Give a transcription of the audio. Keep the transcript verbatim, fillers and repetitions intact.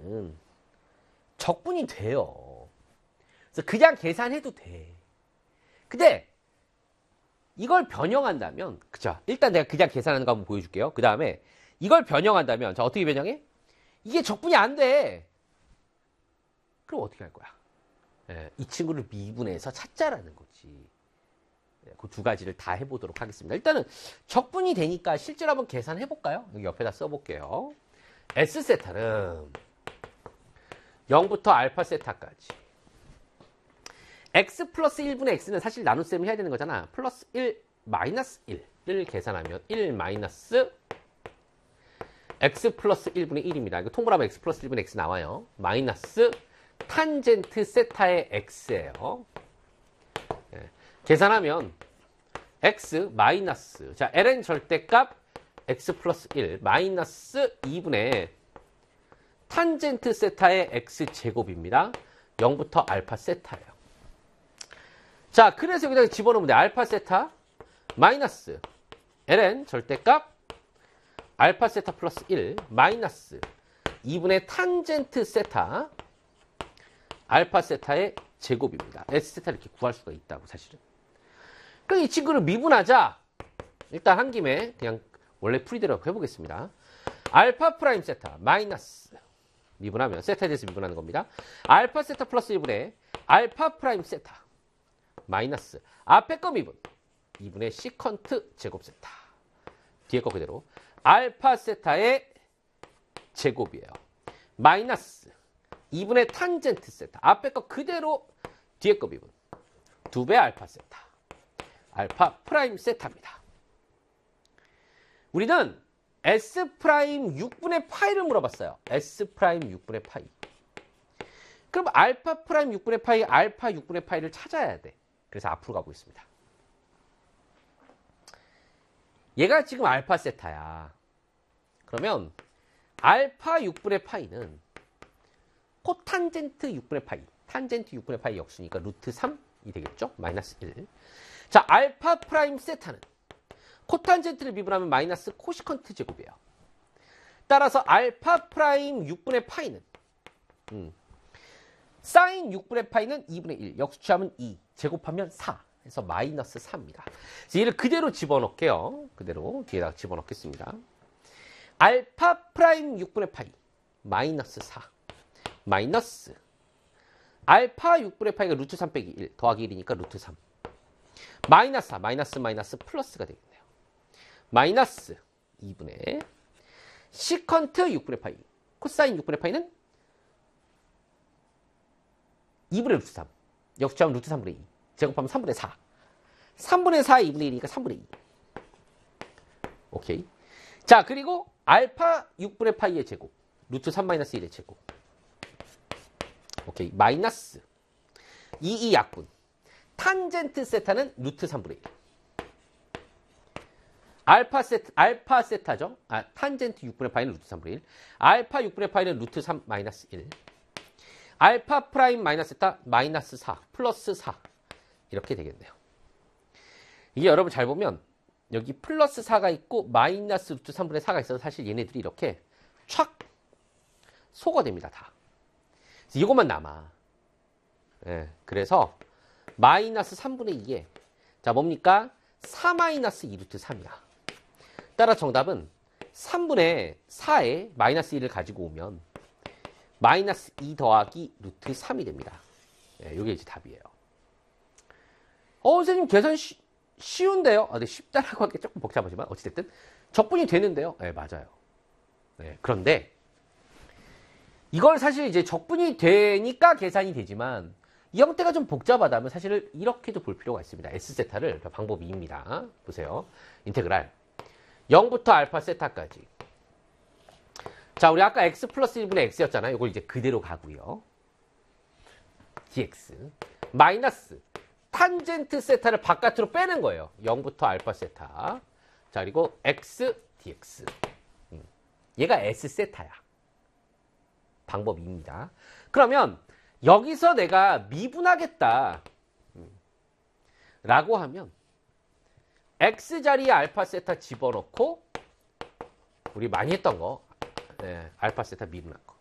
세타는 적분이 돼요. 그래서 그냥 계산해도 돼. 근데 이걸 변형한다면, 그쵸? 일단 내가 그냥 계산하는 거 한번 보여줄게요. 그 다음에 이걸 변형한다면, 자, 어떻게 변형해? 이게 적분이 안 돼. 그럼 어떻게 할 거야? 예, 이 친구를 미분해서 찾자라는 거지. 예, 그 두 가지를 다 해보도록 하겠습니다. 일단은 적분이 되니까 실제로 한번 계산해볼까요? 여기 옆에다 써볼게요. S세타는 영부터 알파 세타까지. x 플러스 일분의 x는 사실 나눗셈을 해야 되는 거잖아. 플러스 일 마이너스 일을 계산하면 일 마이너스 x 플러스 일분의 일입니다. 이거 통분하면 x 플러스 일분의 x 나와요. 마이너스 탄젠트 세타의 x예요. 예. 계산하면 x 마이너스, 자, ln 절대값 x 플러스 일 마이너스 이분의 탄젠트 세타의 x제곱입니다. 영부터 알파 세타예요. 자, 그래서 여기다 집어넣으면 돼. 알파 세타 마이너스 ln 절대값 알파 세타 플러스 일 마이너스 이분의 탄젠트 세타 알파 세타의 제곱입니다. S세타를 이렇게 구할 수가 있다고 사실은. 그럼 이 친구를 미분하자. 일단 한 김에 그냥 원래 풀이대로 해보겠습니다. 알파 프라임 세타 마이너스 미분하면 세타에 대해서 미분하는 겁니다. 알파 세타 플러스 일분의 알파 프라임 세타 마이너스 앞에 거 미분 이분의 시컨트 제곱 세타 뒤에 거 그대로 알파 세타의 제곱이에요. 마이너스 이분의 탄젠트 세타 앞에 거 그대로 뒤에 거 미분 두 배 알파 세타 알파 프라임 세타입니다. 우리는 S 프라임 육분의 파이를 물어봤어요. S 프라임 육분의 파이. 그럼 알파 프라임 육분의 파이, 알파 육분의 파이를 찾아야 돼. 그래서 앞으로 가보겠습니다. 얘가 지금 알파 세타야. 그러면 알파 육분의 파이는 코탄젠트 육분의 파이, 탄젠트 육분의 파이 역수니까 루트 삼이 되겠죠? 마이너스 일. 자, 알파 프라임 세타는 코탄젠트를 미분하면 마이너스 코시컨트 제곱이에요. 따라서 알파 프라임 육분의 파이는 음, 사인 육분의 파이는 이분의 일, 역수취하면 이, 제곱하면 사 해서 마이너스 사입니다. 얘를 그대로 집어넣을게요. 그대로 뒤에다가 집어넣겠습니다. 알파 프라임 육분의 파이 마이너스 사 마이너스 알파 육분의 파이가 루트 삼 빼기 일 더하기 일이니까 루트 삼 마이너스 사 마이너스 마이너스 플러스가 되겠네요. 마이너스 이분의 시컨트 육분의 파이 코사인 육분의 파이는 이분의 루트 삼 역수하면 루트 삼분의 이 제곱하면 삼분의 사 삼분의 사 이분의 일이니까 삼분의 이 오케이. 자, 그리고 알파 육분의 파이의 제곱 루트 삼 마이너스 일의 제곱 오케이. 마이너스 이, 이 약분 탄젠트 세타는 루트 삼분의 일 알파 세타, 알파 세타죠. 아, 탄젠트 육분의 파이는 루트 삼분의 일 알파 육분의 파이는 루트 삼 마이너스 일 알파 프라임 마이너스 세타 마이너스 사 플러스 사 이렇게 되겠네요. 이게 여러분 잘 보면 여기 플러스 사가 있고 마이너스 루트 삼분의 사가 있어서 사실 얘네들이 이렇게 촥 소거됩니다. 다. 그래서 이것만 남아. 예, 그래서 마이너스 삼분의 이에 자 뭡니까? 사 마이너스 이 루트 삼이야. 따라 정답은 삼분의 사에 마이너스 일을 가지고 오면 마이너스 이 더하기 루트 삼이 됩니다. 예, 이게 이제 답이에요. 어, 선생님 계산 쉬, 쉬운데요? 아, 네, 쉽다라고 하기 조금 복잡하지만 어찌됐든 적분이 되는데요. 네, 맞아요. 네, 그런데 이걸 사실 이제 적분이 되니까 계산이 되지만 이 형태가 좀 복잡하다면 사실 이렇게도 볼 필요가 있습니다. S세타를 방법 이입니다. 보세요. 인테그랄 영부터 알파 세타까지. 자, 우리 아까 x 플러스 일분의 x였잖아요. 이걸 이제 그대로 가고요. dx 마이너스 탄젠트 세타를 바깥으로 빼는 거예요. 영부터 알파 세타. 자, 그리고 x dx. 음. 얘가 S세타야. 방법 이입니다. 그러면 여기서 내가 미분하겠다 라고 하면 X자리에 알파 세타 집어넣고 우리 많이 했던 거 네, 알파 세타 미분한 거